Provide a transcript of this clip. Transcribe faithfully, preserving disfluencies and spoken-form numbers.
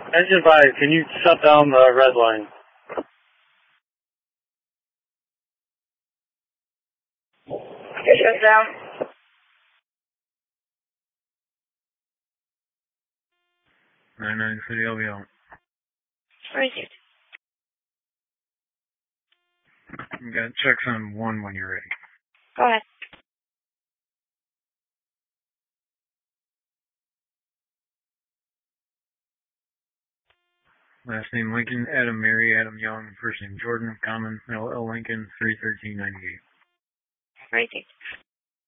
Engine five, can you shut down the red line? Okay, shut down. nine nine City, I'll be out. Received. You got checks on one when you're ready. Go ahead. Last name Lincoln, Adam Mary, Adam Young, first name Jordan, common, L L Lincoln, three thirteen ninety-eight. Received.